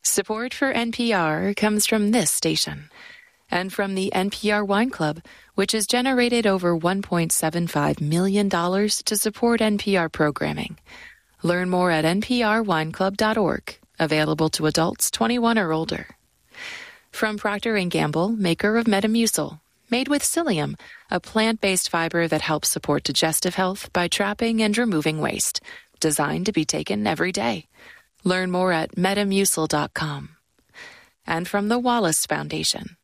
Support for NPR comes from this station and from the NPR Wine Club, which has generated over $1.75 million to support NPR programming. Learn more at nprwineclub.org, available to adults 21 or older. From Procter & Gamble, maker of Metamucil, made with psyllium, a plant-based fiber that helps support digestive health by trapping and removing waste, designed to be taken every day. Learn more at metamucil.com. And from the Wallace Foundation.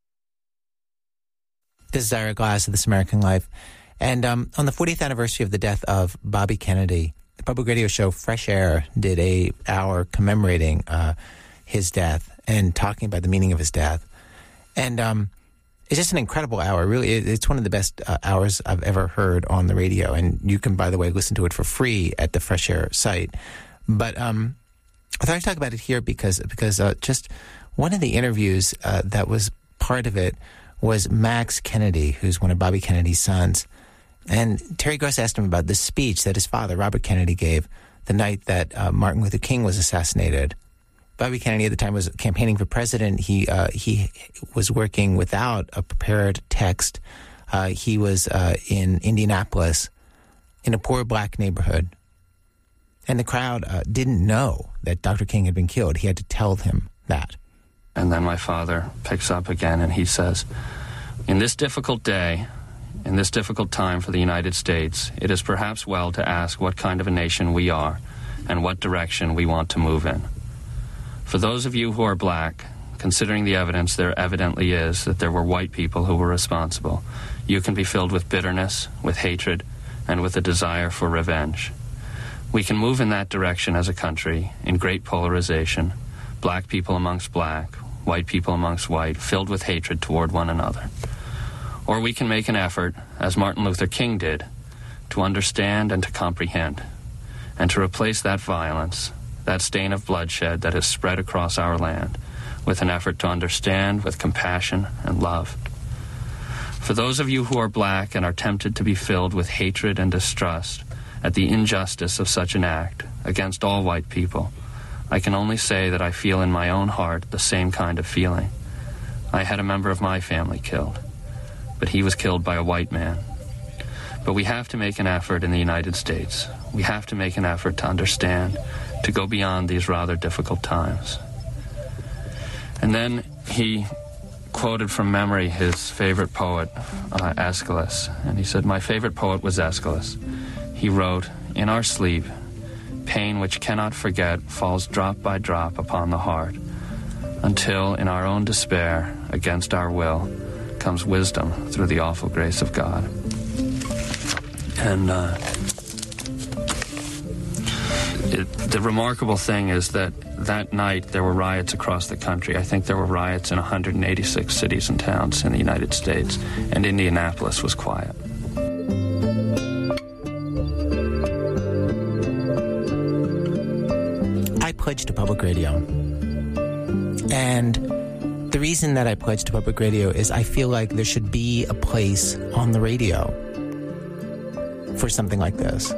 This is Ira Glass of This American Life. And on the 40th anniversary of the death of Bobby Kennedy, the public radio show Fresh Air did an hour commemorating his death and talking about the meaning of his death. And it's just an incredible hour. Really, it's one of the best hours I've ever heard on the radio. And you can, by the way, listen to it for free at the Fresh Air site. But I thought I'd talk about it here because just one of the interviews that was part of it was Max Kennedy, who's one of Bobby Kennedy's sons. And Terry Gross asked him about the speech that his father, Robert Kennedy, gave the night that Martin Luther King was assassinated. Bobby Kennedy at the time was campaigning for president. He was working without a prepared text. He was in Indianapolis in a poor black neighborhood. And the crowd didn't know that Dr. King had been killed. He had to tell him that. And then my father picks up again and he says, in this difficult day, in this difficult time for the United States, it is perhaps well to ask what kind of a nation we are and what direction we want to move in. For those of you who are black, considering the evidence there evidently is that there were white people who were responsible, you can be filled with bitterness, with hatred, and with a desire for revenge. We can move in that direction as a country, in great polarization, black people amongst black, white people amongst white, filled with hatred toward one another. Or we can make an effort, as Martin Luther King did, to understand and to comprehend, and to replace that violence, that stain of bloodshed that has spread across our land, with an effort to understand with compassion and love. For those of you who are black and are tempted to be filled with hatred and distrust at the injustice of such an act against all white people, I can only say that I feel in my own heart the same kind of feeling. I had a member of my family killed, but he was killed by a white man. But we have to make an effort in the United States. We have to make an effort to understand, to go beyond these rather difficult times. And then he quoted from memory his favorite poet, Aeschylus. And he said, my favorite poet was Aeschylus. He wrote, in our sleep, pain which cannot forget falls drop by drop upon the heart, until in our own despair, against our will, comes wisdom through the awful grace of God. And the remarkable thing is that night there were riots across the country. I think there were riots in 186 cities and towns in the United States, and Indianapolis was quiet. I pledged to public radio. And the reason that I pledged to public radio is I feel like there should be a place on the radio for something like this.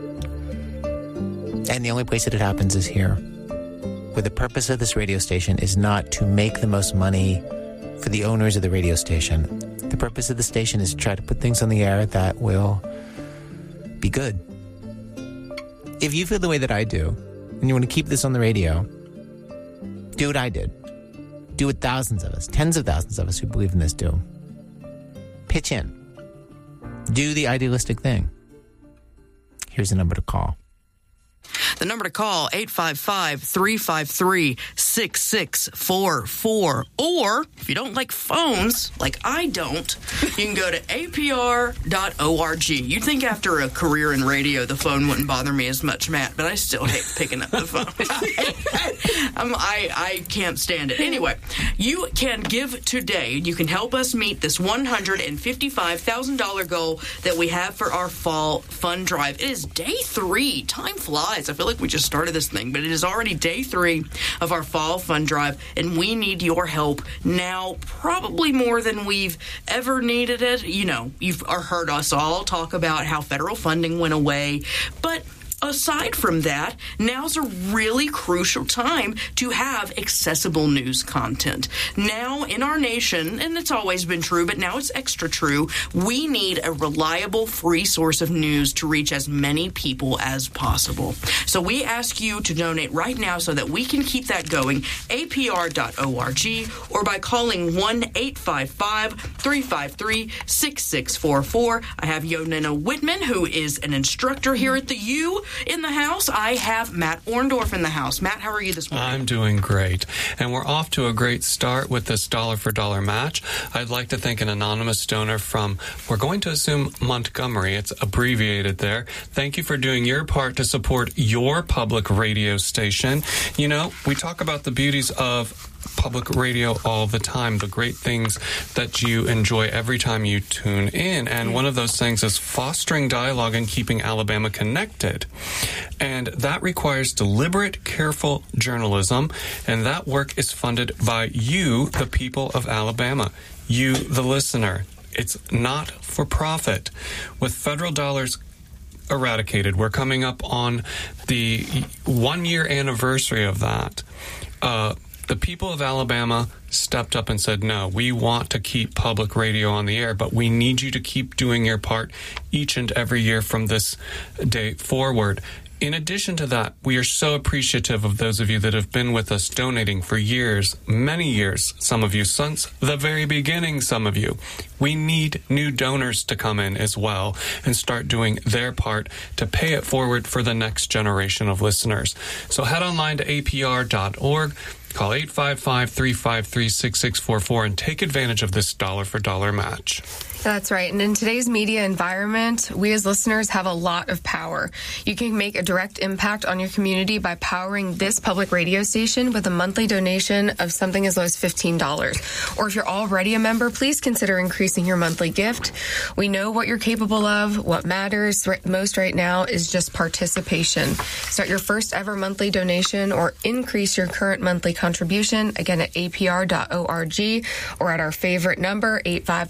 And the only place that it happens is here, where the purpose of this radio station is not to make the most money for the owners of the radio station. The purpose of the station is to try to put things on the air that will be good. If you feel the way that I do, and you want to keep this on the radio, do what I did. Do what thousands of us, tens of thousands of us who believe in this do. Pitch in. Do the idealistic thing. Here's the number to call. The number to call, 855-353-6644. Or, if you don't like phones, like I don't, you can go to apr.org. You'd think after a career in radio, the phone wouldn't bother me as much, Matt, but I still hate picking up the phone. I can't stand it. Anyway, you can give today. You can help us meet this $155,000 goal that we have for our fall fund drive. It is day 3. Time flies. I feel like we just started this thing, but it is already day 3 of our fall fund drive, and we need your help now, probably more than we've ever needed it. You know, you've heard us all talk about how federal funding went away, but aside from that, now's a really crucial time to have accessible news content. Now, in our nation, and it's always been true, but now it's extra true, we need a reliable, free source of news to reach as many people as possible. So we ask you to donate right now so that we can keep that going. APR.org, or by calling 1-855-353-6644. I have Yonina Whitman, who is an instructor here at the U, in the house. I have Matt Orndorff in the house. Matt, how are you this morning? I'm doing great. And we're off to a great start with this dollar for dollar match. I'd like to thank an anonymous donor from, we're going to assume Montgomery. It's abbreviated there. Thank you for doing your part to support your public radio station. You know, we talk about the beauties of public radio all the time, the great things that you enjoy every time you tune in. And one of those things is fostering dialogue and keeping Alabama connected. And that requires deliberate, careful journalism. And that work is funded by you, the people of Alabama, you, the listener. It's not for profit. With federal dollars eradicated, we're coming up on the 1-year anniversary of that. The people of Alabama stepped up and said, no, we want to keep public radio on the air, but we need you to keep doing your part each and every year from this day forward. In addition to that, we are so appreciative of those of you that have been with us donating for years, many years, some of you since the very beginning, some of you. We need new donors to come in as well and start doing their part to pay it forward for the next generation of listeners. So head online to apr.org. Call 855-353-6644 and take advantage of this dollar for dollar match. That's right. And in today's media environment, we as listeners have a lot of power. You can make a direct impact on your community by powering this public radio station with a monthly donation of something as low as $15. Or if you're already a member, please consider increasing your monthly gift. We know what you're capable of. What matters most right now is just participation. Start your first ever monthly donation or increase your current monthly contribution, again at apr.org or at our favorite number,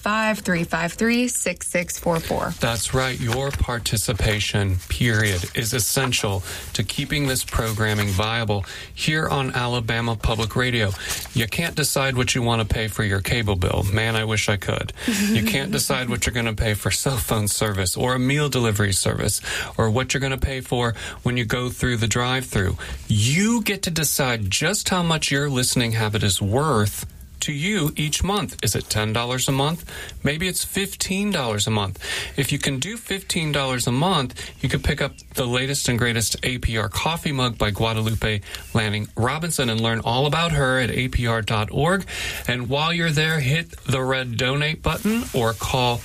855-353-6644. That's right. Your participation, period, is essential to keeping this programming viable here on Alabama Public Radio. You can't decide what you want to pay for your cable bill. Man, I wish I could. You can't decide what you're going to pay for cell phone service or a meal delivery service or what you're going to pay for when you go through the drive-thru. You get to decide just how much your listening habit is worth to you each month. Is it $10 a month? Maybe it's $15 a month. If you can do $15 a month, you could pick up the latest and greatest APR coffee mug by Guadalupe Lanning Robinson and learn all about her at apr.org. And while you're there, hit the red donate button or call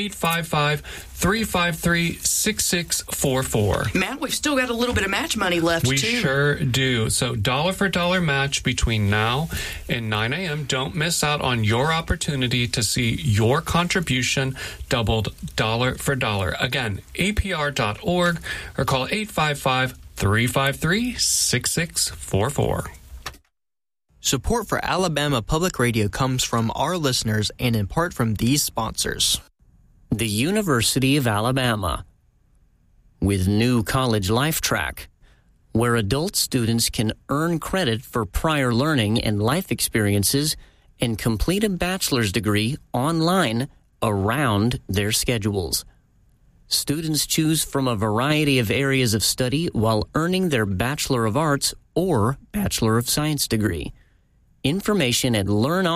855-353-6644. Matt, we've still got a little bit of match money left, We too. sure do. So dollar for dollar match between now and 9 a.m. Don't miss out on your opportunity to see your contribution doubled dollar for dollar. Again, apr.org or call 855-353-6644. Support for Alabama Public Radio comes from our listeners and in part from these sponsors. The University of Alabama, with new College Life Track, where adult students can earn credit for prior learning and life experiences and complete a bachelor's degree online around their schedules. Students choose from a variety of areas of study while earning their Bachelor of Arts or Bachelor of Science degree. Information at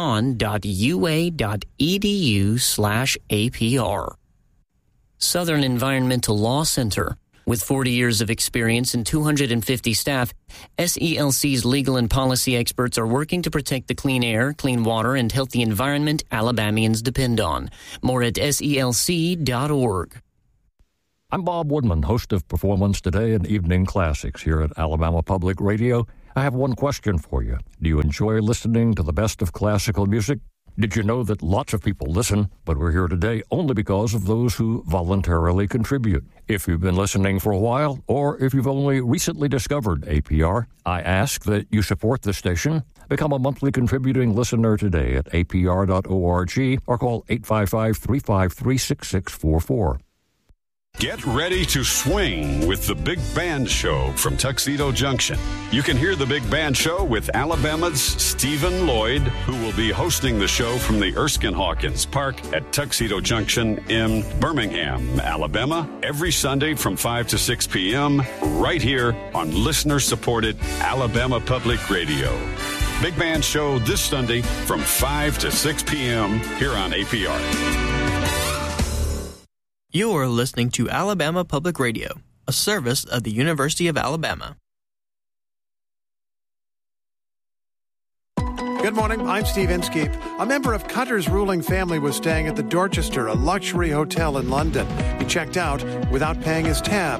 learnon.ua.edu/APR. Southern Environmental Law Center. With 40 years of experience and 250 staff, SELC's legal and policy experts are working to protect the clean air, clean water, and healthy environment Alabamians depend on. More at selc.org. I'm Bob Woodman, host of Performance Today and Evening Classics here at Alabama Public Radio. I have one question for you. Do you enjoy listening to the best of classical music? Did you know that lots of people listen, but we're here today only because of those who voluntarily contribute? If you've been listening for a while, or if you've only recently discovered APR, I ask that you support the station. Become a monthly contributing listener today at apr.org or call 855-353-6644. Get ready to swing with the Big Band Show from Tuxedo Junction. You can hear the Big Band Show with Alabama's Stephen Lloyd, who will be hosting the show from the Erskine Hawkins Park at Tuxedo Junction in Birmingham, Alabama, every Sunday from 5 to 6 p.m. right here on listener-supported Alabama Public Radio. Big Band Show this Sunday from 5 to 6 p.m. here on APR. You are listening to Alabama Public Radio, a service of the University of Alabama. Good morning, I'm Steve Inskeep. A member of Cutter's ruling family was staying at the Dorchester, a luxury hotel in London. He checked out without paying his tab.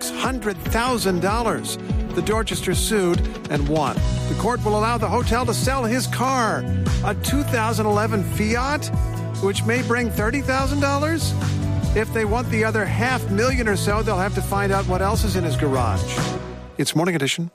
$600,000. The Dorchester sued and won. The court will allow the hotel to sell his car, a 2011 Fiat, which may bring $30,000. If they want the other $500,000 or so, they'll have to find out what else is in his garage. It's Morning Edition.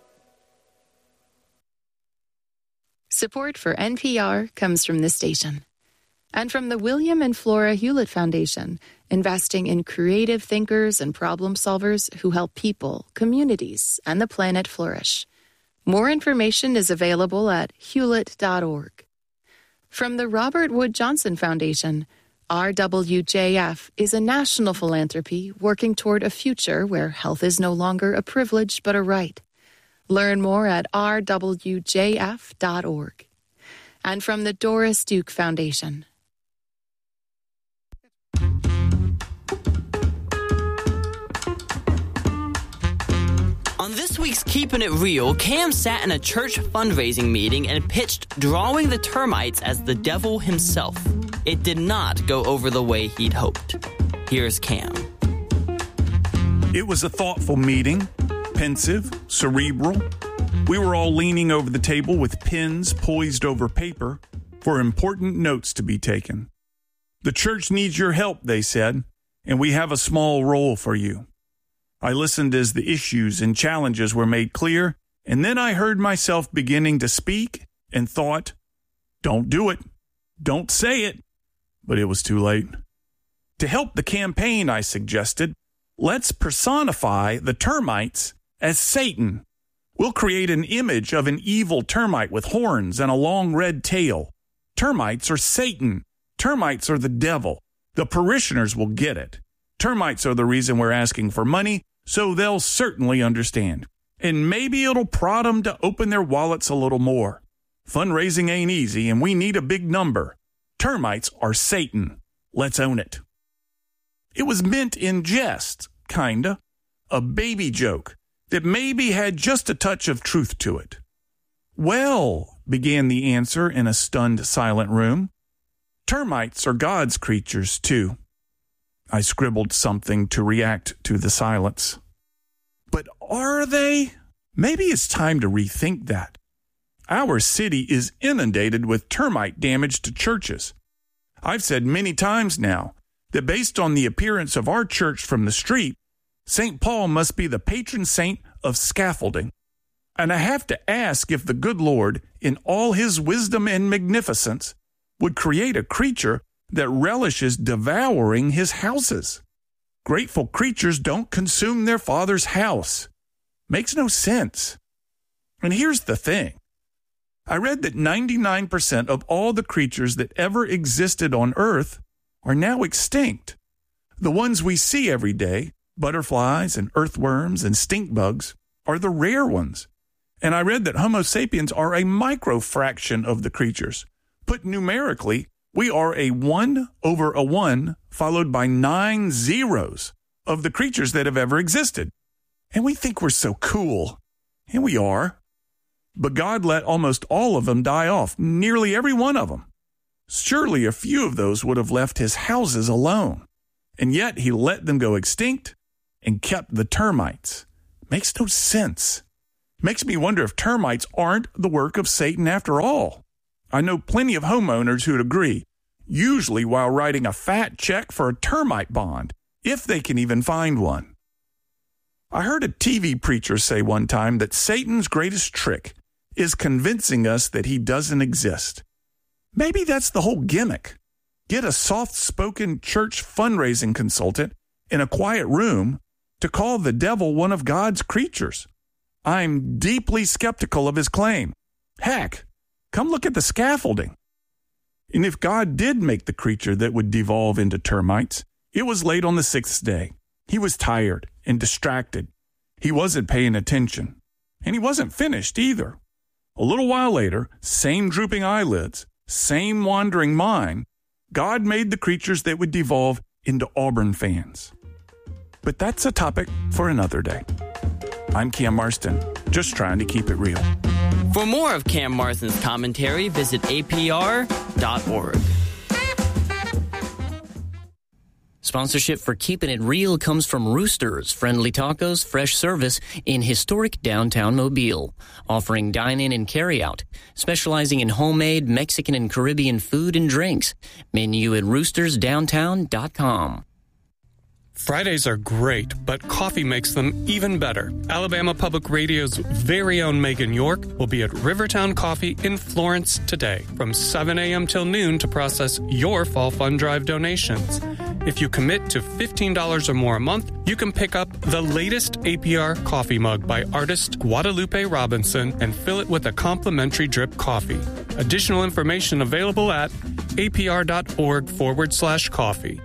Support for NPR comes from this station and from the William and Flora Hewlett Foundation, investing in creative thinkers and problem solvers who help people, communities, and the planet flourish. More information is available at hewlett.org. From the Robert Wood Johnson Foundation, RWJF is a national philanthropy working toward a future where health is no longer a privilege but a right. Learn more at rwjf.org. And from the Doris Duke Foundation. On this week's Keeping It Real, Cam sat in a church fundraising meeting and pitched drawing the termites as the devil himself. It did not go over the way he'd hoped. Here's Cam. It was a thoughtful meeting, pensive, cerebral. We were all leaning over the table with pens poised over paper for important notes to be taken. The church needs your help, they said, and we have a small role for you. I listened as the issues and challenges were made clear, and then I heard myself beginning to speak and thought, don't do it, don't say it, but it was too late. To help the campaign, I suggested, let's personify the termites as Satan. We'll create an image of an evil termite with horns and a long red tail. Termites are Satan. Termites are the devil. The parishioners will get it. Termites are the reason we're asking for money, so they'll certainly understand. And maybe it'll prod them to open their wallets a little more. Fundraising ain't easy, and we need a big number. Termites are Satan. Let's own it. It was meant in jest, kinda. A baby joke that maybe had just a touch of truth to it. Well, began the answer in a stunned, silent room. Termites are God's creatures, too. I scribbled something to react to the silence. But are they? Maybe it's time to rethink that. Our city is inundated with termite damage to churches. I've said many times now that based on the appearance of our church from the street, St. Paul must be the patron saint of scaffolding. And I have to ask if the good Lord, in all his wisdom and magnificence, would create a creature that relishes devouring his houses. Grateful creatures don't consume their father's house. Makes no sense. And here's the thing. I read that 99% of all the creatures that ever existed on Earth are now extinct. The ones we see every day, butterflies and earthworms and stink bugs, are the rare ones. And I read that Homo sapiens are a microfraction of the creatures. Put numerically, we are a 1 over a 1 followed by 9 zeros of the creatures that have ever existed. And we think we're so cool. And we are. But God let almost all of them die off, nearly every one of them. Surely a few of those would have left his houses alone. And yet he let them go extinct and kept the termites. Makes no sense. Makes me wonder if termites aren't the work of Satan after all. I know plenty of homeowners who'd agree, usually while writing a fat check for a termite bond, if they can even find one. I heard a TV preacher say one time that Satan's greatest trick is convincing us that he doesn't exist. Maybe that's the whole gimmick. Get a soft-spoken church fundraising consultant in a quiet room to call the devil one of God's creatures. I'm deeply skeptical of his claim. Heck, come look at the scaffolding. And if God did make the creature that would devolve into termites, it was late on the 6th day. He was tired and distracted. He wasn't paying attention. And he wasn't finished either. A little while later, same drooping eyelids, same wandering mind, God made the creatures that would devolve into Auburn fans. But that's a topic for another day. I'm Cam Marston, just trying to keep it real. For more of Cam Marston's commentary, visit apr.org. Sponsorship for Keeping It Real comes from Roosters, friendly tacos, fresh service in historic downtown Mobile, offering dine-in and carry-out, specializing in homemade Mexican and Caribbean food and drinks. Menu at roostersdowntown.com. Fridays are great, but coffee makes them even better. Alabama Public Radio's very own Megan York will be at Rivertown Coffee in Florence today from 7 a.m. till noon to process your Fall Fund Drive donations. If you commit to $15 or more a month, you can pick up the latest APR coffee mug by artist Guadalupe Robinson and fill it with a complimentary drip coffee. Additional information available at apr.org/coffee.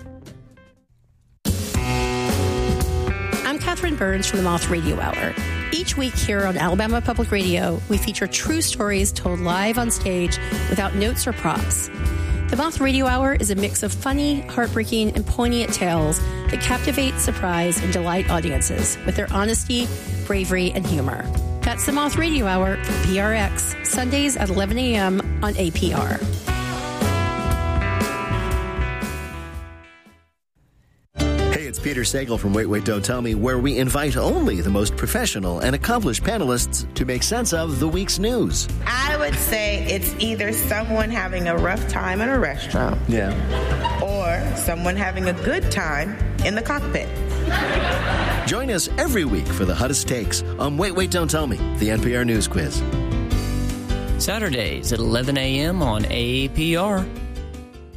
I'm Catherine Burns from the Moth Radio Hour. Each week here on Alabama Public Radio, we feature true stories told live on stage without notes or props. The Moth Radio Hour is a mix of funny, heartbreaking, and poignant tales that captivate, surprise, and delight audiences with their honesty, bravery, and humor. That's the Moth Radio Hour from PRX, Sundays at 11 a.m. on APR. It's Peter Sagal from Wait, Wait, Don't Tell Me, where we invite only the most professional and accomplished panelists to make sense of the week's news. I would say it's either someone having a rough time in a restaurant. Yeah. Or someone having a good time in the cockpit. Join us every week for the hottest takes on Wait, Wait, Don't Tell Me, the NPR News Quiz. Saturdays at 11 a.m. on APR.